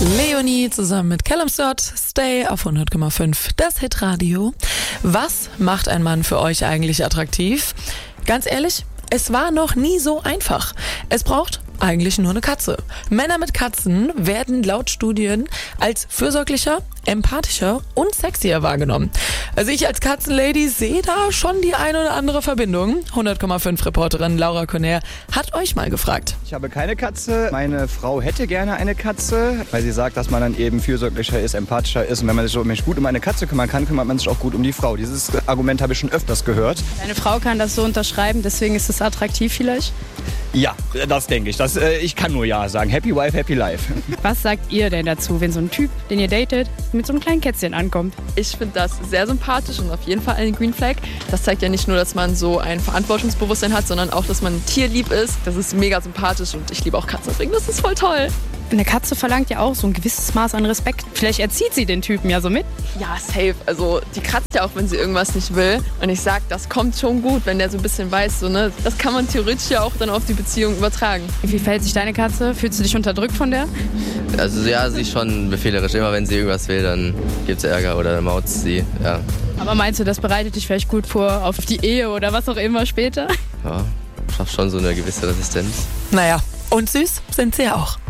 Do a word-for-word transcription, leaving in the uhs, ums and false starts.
Leonie zusammen mit Callum Stott, Stay auf hundert Komma fünf, das Hitradio. Was macht ein Mann für euch eigentlich attraktiv? Ganz ehrlich, es war noch nie so einfach. Es braucht eigentlich nur eine Katze. Männer mit Katzen werden laut Studien als fürsorglicher, empathischer und sexier wahrgenommen. Also ich als Katzenlady sehe da schon die eine oder andere Verbindung. hundert Komma fünf Reporterin Laura Conner hat euch mal gefragt. Ich habe keine Katze. Meine Frau hätte gerne eine Katze, weil sie sagt, dass man dann eben fürsorglicher ist, empathischer ist. Und wenn man sich so gut um eine Katze kümmern kann, kümmert man sich auch gut um die Frau. Dieses Argument habe ich schon öfters gehört. Deine Frau kann das so unterschreiben, deswegen ist es attraktiv vielleicht? Ja, das denke ich. Das, äh, ich kann nur Ja sagen. Happy Wife, Happy Life. Was sagt ihr denn dazu, wenn so ein Typ, den ihr datet, mit so einem kleinen Kätzchen ankommt? Ich finde das sehr sympathisch und auf jeden Fall ein Green Flag. Das zeigt ja nicht nur, dass man so ein Verantwortungsbewusstsein hat, sondern auch, dass man tierlieb ist. Das ist mega sympathisch und ich liebe auch Katzen. Deswegen, das ist voll toll. Eine Katze verlangt ja auch so ein gewisses Maß an Respekt. Vielleicht erzieht sie den Typen ja so mit. Ja, safe. Also die kratzt ja auch, wenn sie irgendwas nicht will. Und ich sag, das kommt schon gut, wenn der so ein bisschen weiß. So, ne? Das kann man theoretisch ja auch dann auf die Beziehung übertragen. Wie verhält sich deine Katze? Fühlst du dich unterdrückt von der? Also ja, sie ist schon befehlerisch. Immer wenn sie irgendwas will, dann gibt es Ärger oder dann mautzt sie. Ja. Aber meinst du, das bereitet dich vielleicht gut vor auf die Ehe oder was auch immer später? Ja, schafft schon so eine gewisse Resistenz. Naja, und süß sind sie auch.